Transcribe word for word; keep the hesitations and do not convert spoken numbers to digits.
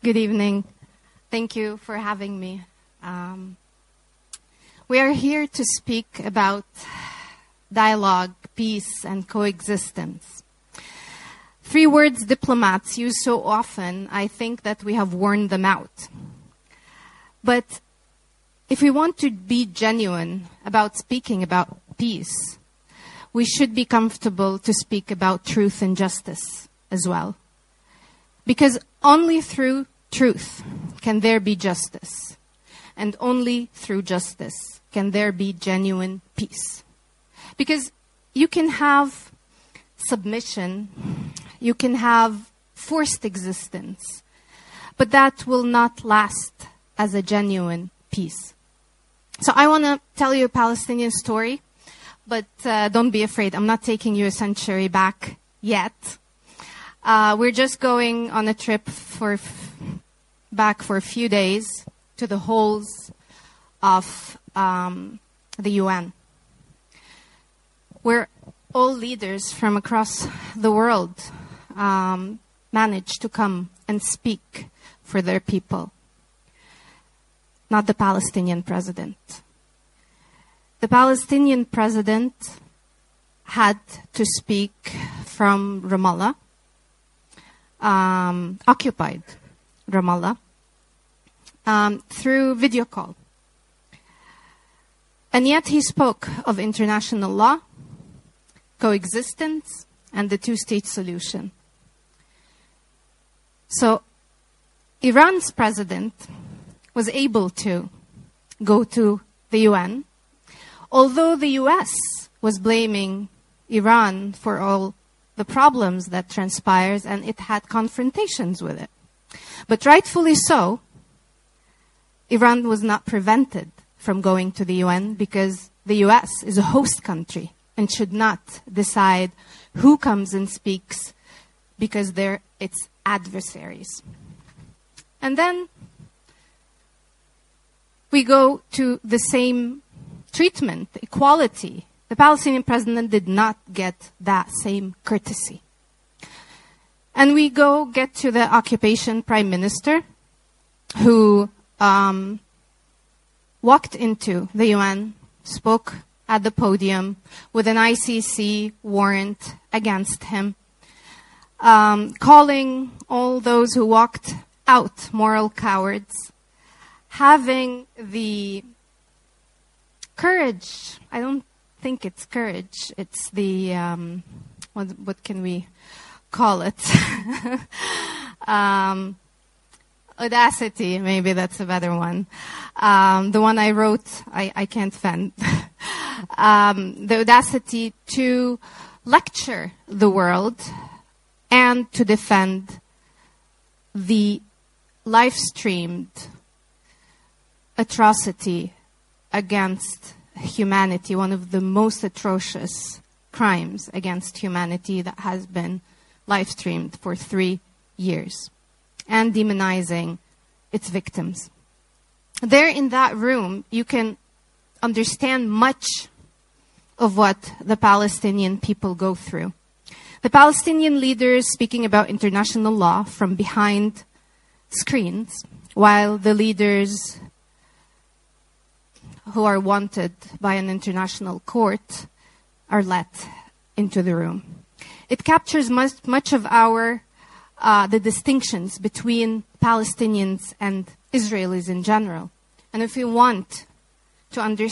Good evening. Thank you for having me. Um, we are here to speak about dialogue, peace, and coexistence. Three words diplomats use so often, I think that we have worn them out. But if we want to be genuine about speaking about peace, we should be comfortable to speak about truth and justice as well. Because only through truth can there be justice. And only through justice can there be genuine peace. Because you can have submission, you can have forced existence, but that will not last as a genuine peace. So I want to tell you a Palestinian story, but uh, don't be afraid. I'm not taking you a century back yet. Uh, we're just going on a trip for f- back for a few days to the halls of um, the U N, where all leaders from across the world um, managed to come and speak for their people. Not the Palestinian president. The Palestinian president had to speak from Ramallah, um, occupied Ramallah, um, through video call. And yet he spoke of international law, coexistence, and the two-state solution. So Iran's president was able to go to the U N, although the U S was blaming Iran for all the problems that transpires, and it had confrontations with it. But rightfully so, Iran was not prevented from going to the U N because the U S is a host country and should not decide who comes and speaks because they're its adversaries. And then we go to the same treatment, equality. The Palestinian president did not get that same courtesy. And we go get to the occupation prime minister who um, walked into the U N, spoke at the podium with an I C C warrant against him, um, calling all those who walked out moral cowards, having the courage, I don't think it's courage, it's the, um, what, what can we call it? um, audacity, maybe that's a better one. Um, the one I wrote, I, I can't fend. um, the audacity to lecture the world and to defend the live-streamed atrocity against humanity, one of the most atrocious crimes against humanity that has been live-streamed for three years, and demonizing its victims. There in that room, you can understand much of what the Palestinian people go through. The Palestinian leaders speaking about international law from behind screens, while the leaders who are wanted by an international court are let into the room. It captures much, much of our, uh, the distinctions between Palestinians and Israelis in general. And if we want to understand